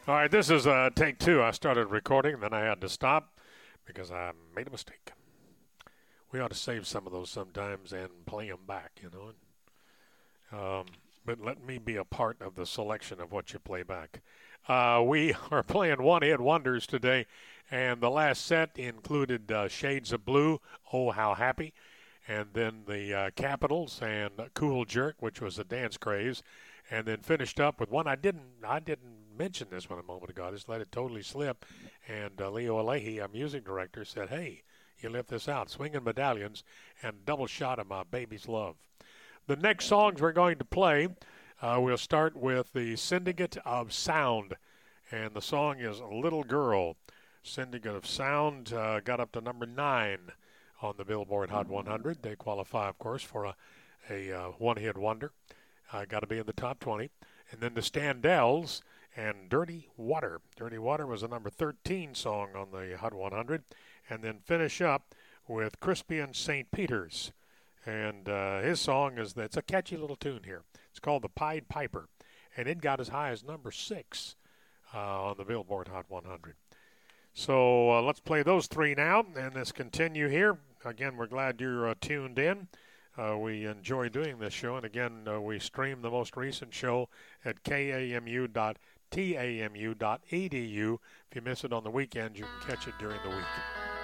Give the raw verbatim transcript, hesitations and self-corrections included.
All right, this is uh, take two. I started recording, then I had to stop because I made a mistake. We ought to save some of those sometimes and play them back, you know. Um, but let me be a part of the selection of what you play back. Uh, we are playing one-hit wonders today, and the last set included uh, Shades of Blue, Oh How Happy, and then the uh, Capitals and Cool Jerk, which was a dance craze, and then finished up with one I didn't I didn't mention this one a moment ago. I just let it totally slip, and uh, Leo Alehi, our music director, said, "Hey, you left this out: Swinging Medallions and Double Shot of My Baby's Love." The next songs we're going to play, uh, we'll start with the Syndicate of Sound, and the song is "Little Girl." Syndicate of Sound uh, got up to number nine on the Billboard Hot one hundred. They qualify, of course, for a, a uh, one-hit wonder. Uh, got to be in the top twenty. And then the Standells and Dirty Water. Dirty Water was a number thirteen song on the Hot one hundred. And then finish up with Crispian Saint Peters. And uh, his song is, it's a catchy little tune here. It's called The Pied Piper. And it got as high as number six uh, on the Billboard Hot one hundred. So uh, let's play those three now, and let's continue here. Again, we're glad you're uh, tuned in. Uh, we enjoy doing this show, and again, uh, we stream the most recent show at K A M U dot T A M U dot E D U. If you miss it on the weekends, you can catch it during the week.